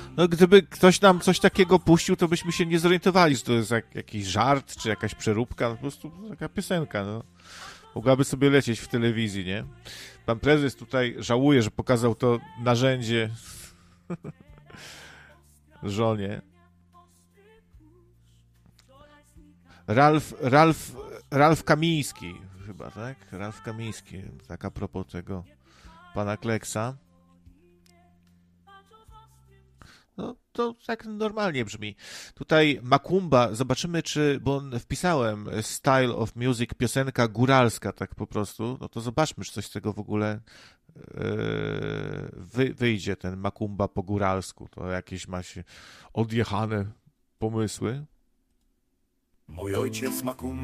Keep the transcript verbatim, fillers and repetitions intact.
No gdyby ktoś nam coś takiego puścił, to byśmy się nie zorientowali, że to jest jak, jakiś żart, czy jakaś przeróbka, no, po prostu taka piosenka, no. Mogłaby sobie lecieć w telewizji, nie? Pan prezes tutaj żałuje, że pokazał to narzędzie żonie. Ralf, Ralf, Ralf Kamiński chyba, tak? Ralf Kamiński, tak a propos tego pana Kleksa. No, to tak normalnie brzmi. Tutaj Makumba, zobaczymy czy, bo wpisałem Style of Music, piosenka góralska, tak po prostu, no to zobaczmy, czy coś z tego w ogóle yy, wy, wyjdzie, ten Makumba po góralsku. To jakieś ma się odjechane pomysły. Mój ojciec Makumba